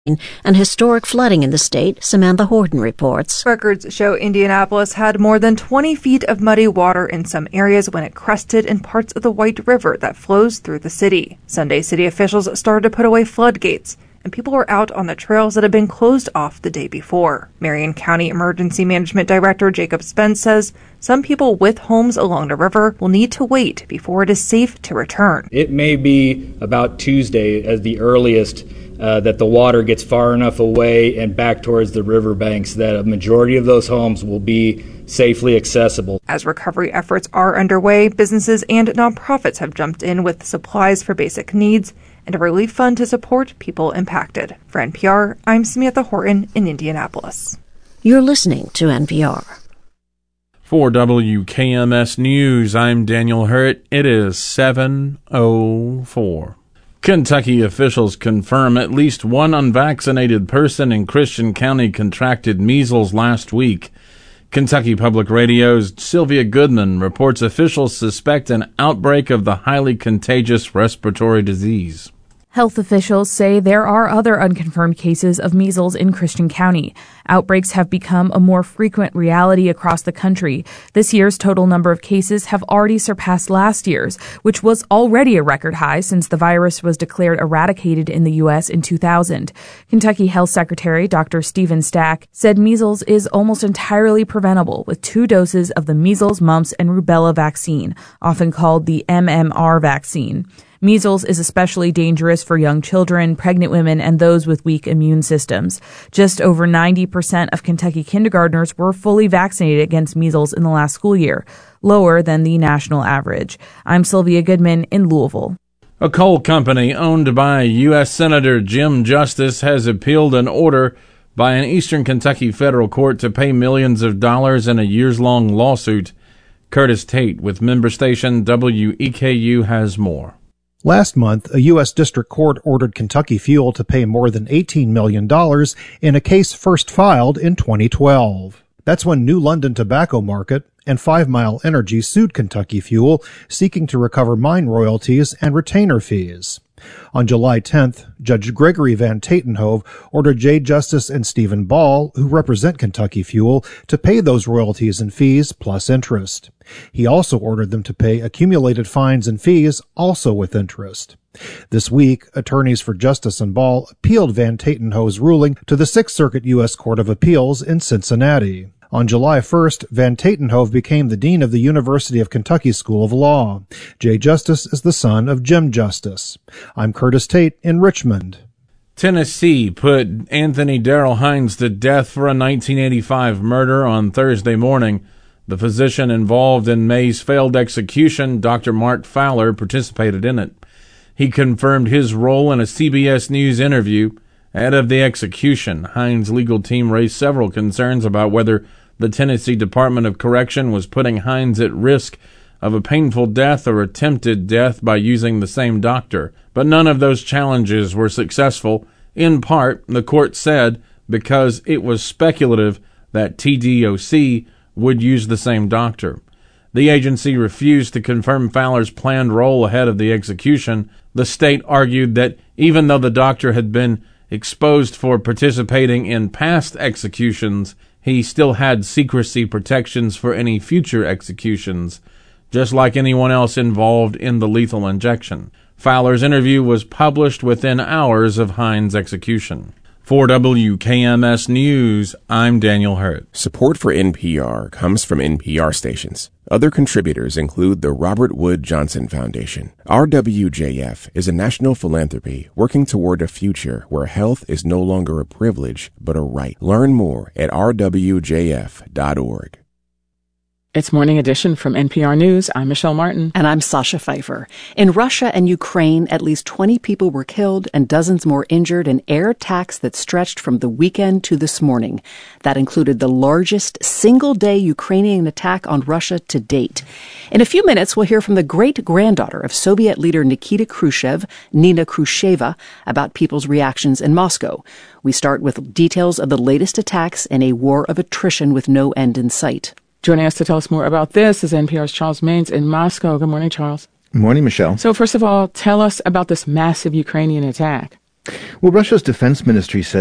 and historic flooding in the state, Samantha Horton reports. Records show Indianapolis had more than 20 feet of muddy water in some areas when it crested in parts of the White River that flows through the city. Sunday, city officials started to put away floodgates, and people were out on the trails that had been closed off the day before. Marion County Emergency Management Director Jacob Spence says some people with homes along the river will need to wait before it is safe to return. It may be about Tuesday as the earliest that the water gets far enough away and back towards the riverbanks that a majority of those homes will be safely accessible. As recovery efforts are underway, businesses and nonprofits have jumped in with supplies for basic needs and a relief fund to support people impacted. For NPR, I'm Samantha Horton in Indianapolis. You're listening to NPR. For WKMS News, I'm Daniel Hurt. It is 7:04. Kentucky officials confirm at least one unvaccinated person in Christian County contracted measles last week. Kentucky Public Radio's Sylvia Goodman reports officials suspect an outbreak of the highly contagious respiratory disease. Health officials say there are other unconfirmed cases of measles in Christian County. Outbreaks have become a more frequent reality across the country. This year's total number of cases have already surpassed last year's, which was already a record high since the virus was declared eradicated in the U.S. in 2000. Kentucky Health Secretary Dr. Stephen Stack said measles is almost entirely preventable with 2 doses of the measles, mumps, and rubella vaccine, often called the MMR vaccine. Measles is especially dangerous for young children, pregnant women, and those with weak immune systems. Just over 90% of Kentucky kindergartners were fully vaccinated against measles in the last school year, lower than the national average. I'm Sylvia Goodman in Louisville. A coal company owned by U.S. Senator Jim Justice has appealed an order by an Eastern Kentucky federal court to pay millions of dollars in a years-long lawsuit. Curtis Tate with member station WEKU has more. Last month, a U.S. District Court ordered Kentucky Fuel to pay more than $18 million in a case first filed in 2012. That's when New London Tobacco Market and 5 Mile Energy sued Kentucky Fuel, seeking to recover mine royalties and retainer fees. On July 10th, Judge Gregory Van Tatenhove ordered J. Justice and Stephen Ball, who represent Kentucky Fuel, to pay those royalties and fees plus interest. He also ordered them to pay accumulated fines and fees, also with interest. This week, attorneys for Justice and Ball appealed Van Tatenhove's ruling to the Sixth Circuit U.S. Court of Appeals in Cincinnati. On July 1st, Van Tatenhove became the dean of the University of Kentucky School of Law. Jay Justice is the son of Jim Justice. I'm Curtis Tate in Richmond. Tennessee put Anthony Darrell Hines to death for a 1985 murder on Thursday morning. The physician involved in May's failed execution, Dr. Mark Fowler, participated in it. He confirmed his role in a CBS News interview. Ahead of the execution, Hines' legal team raised several concerns about whether the Tennessee Department of Correction was putting Hines at risk of a painful death or attempted death by using the same doctor. But none of those challenges were successful, in part, the court said, because it was speculative that TDOC would use the same doctor. The agency refused to confirm Fowler's planned role ahead of the execution. The state argued that even though the doctor had been exposed for participating in past executions, he still had secrecy protections for any future executions, just like anyone else involved in the lethal injection. Fowler's interview was published within hours of Hines' execution. For WKMS News, I'm Daniel Hurt. Support for NPR comes from NPR stations. Other contributors include the Robert Wood Johnson Foundation. RWJF is a national philanthropy working toward a future where health is no longer a privilege, but a right. Learn more at rwjf.org. It's Morning Edition from NPR News. I'm Michelle Martin. And I'm Sasha Pfeiffer. In Russia and Ukraine, at least 20 people were killed and dozens more injured in air attacks that stretched from the weekend to this morning. That included the largest single-day Ukrainian attack on Russia to date. In a few minutes, we'll hear from the great-granddaughter of Soviet leader Nikita Khrushchev, Nina Khrushcheva, about people's reactions in Moscow. We start with details of the latest attacks in a war of attrition with no end in sight. Joining us to tell us more about this is NPR's Charles Maines in Moscow. Good morning, Charles. Good morning, Michelle. So first of all, tell us about this massive Ukrainian attack. Well, Russia's defense ministry says